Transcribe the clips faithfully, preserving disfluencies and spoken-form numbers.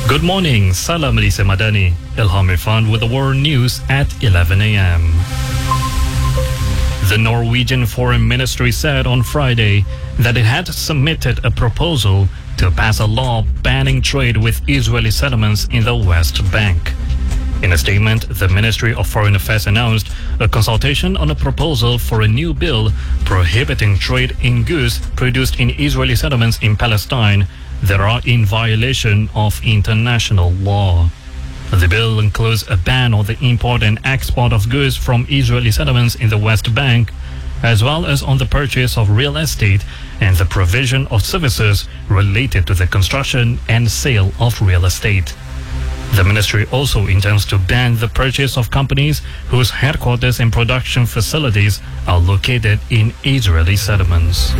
Good morning, Salam Malaysia Madani. Ilham Irfan with the world news at eleven a m The Norwegian Foreign Ministry said on Friday that it had submitted a proposal to pass a law banning trade with Israeli settlements in the West Bank. In a statement, the Ministry of Foreign Affairs announced a consultation on a proposal for a new bill prohibiting trade in goods produced in Israeli settlements in Palestine that are in violation of international law. The bill includes a ban on the import and export of goods from Israeli settlements in the West Bank, as well as on the purchase of real estate and the provision of services related to the construction and sale of real estate. The ministry also intends to ban the purchase of companies whose headquarters and production facilities are located in Israeli settlements.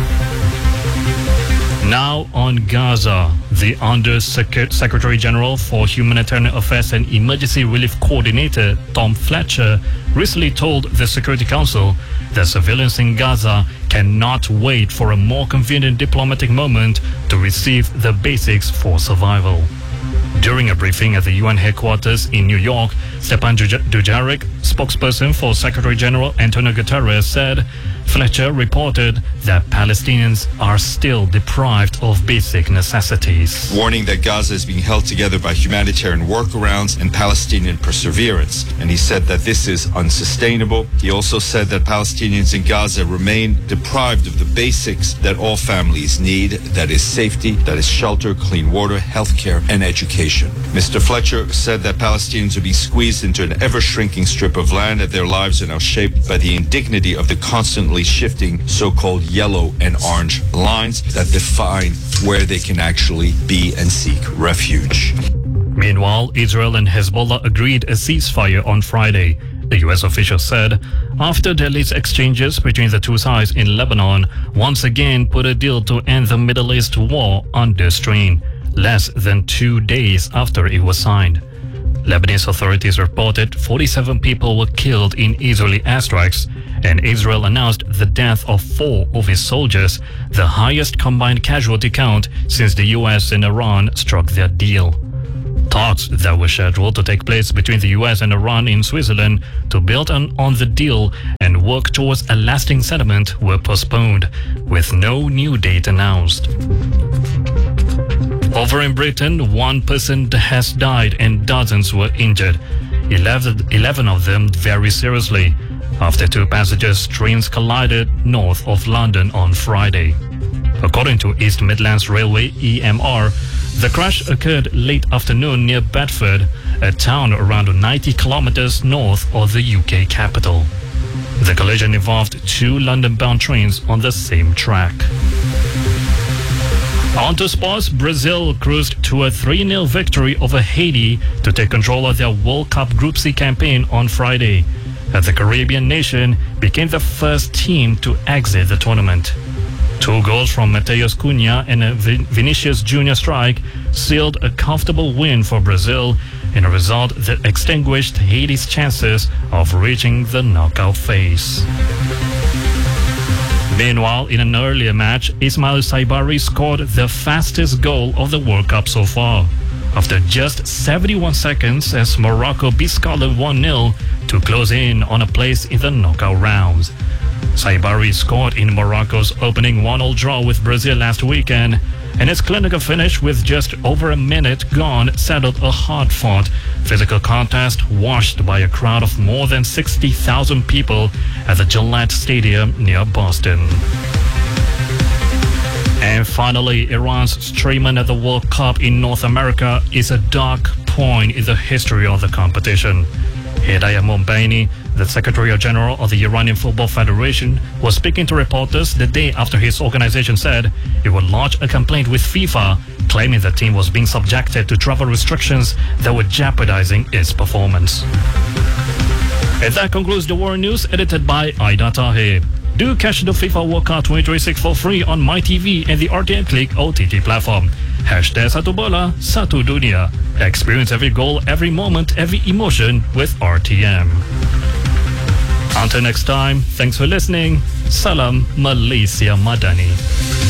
Now on Gaza, the Under-Secretary General for Humanitarian Affairs and Emergency Relief Coordinator Tom Fletcher recently told the Security Council that civilians in Gaza cannot wait for a more convenient diplomatic moment to receive the basics for survival. During a briefing at the U N headquarters in New York, Stepan Dujarric, spokesperson for Secretary General Antonio Guterres, said Fletcher reported that Palestinians are still deprived of basic necessities. Warning that Gaza is being held together by humanitarian workarounds and Palestinian perseverance. And he said that this is unsustainable. He also said that Palestinians in Gaza remain deprived of the basics that all families need, that is safety, that is shelter, clean water, healthcare, and education. Mister Fletcher said that Palestinians are being squeezed into an ever-shrinking strip of land, that their lives are now shaped by the indignity of the constantly shifting so-called yellow and orange lines that define where they can actually be and seek refuge. Meanwhile, Israel and Hezbollah agreed a ceasefire on Friday, the U S official said, after Delhi's exchanges between the two sides in Lebanon once again put a deal to end the Middle East war under strain, less than two days after it was signed. Lebanese authorities reported forty-seven people were killed in Israeli airstrikes, and Israel announced the death of four of its soldiers, the highest combined casualty count since the U S and Iran struck their deal. Talks that were scheduled to take place between the U S and Iran in Switzerland to build on, on the deal and work towards a lasting settlement were postponed, with no new date announced. Over in Britain, one person has died and dozens were injured, eleven of them very seriously, after two passengers trains collided north of London on Friday. According to East Midlands Railway E M R, the crash occurred late afternoon near Bedford, a town around ninety kilometers north of the U K capital. The collision involved two London-bound trains on the same track. On to sports, Brazil cruised to a three nil victory over Haiti to take control of their World Cup Group C campaign on Friday, as the Caribbean nation became the first team to exit the tournament. Two goals from Mateus Cunha and a Vinicius Junior strike sealed a comfortable win for Brazil in a result that extinguished Haiti's chances of reaching the knockout phase. Meanwhile, in an earlier match, Ismail Saibari scored the fastest goal of the World Cup so far, after just seventy-one seconds as Morocco beat Scotland one nil to close in on a place in the knockout rounds. Saibari scored in Morocco's opening one all draw with Brazil last weekend, and his clinical finish with just over a minute gone settled a hard-fought physical contest washed by a crowd of more than sixty thousand people at the Gillette Stadium near Boston. And finally, Iran's streaming at the World Cup in North America is a dark point in the history of the competition. Hidayat Mombaini, the Secretary General of the Iranian Football Federation, was speaking to reporters the day after his organization said it would lodge a complaint with FIFA, claiming the team was being subjected to travel restrictions that were jeopardizing its performance. And that concludes the World News, edited by Aida Tahir. Do catch the FIFA World Cup twenty twenty-six for free on MyTV and the R T M Click O T T platform. Hashtag Satu Bola, Satu Dunia. Experience every goal, every moment, every emotion with R T M. Until next time, thanks for listening. Salam Malaysia Madani.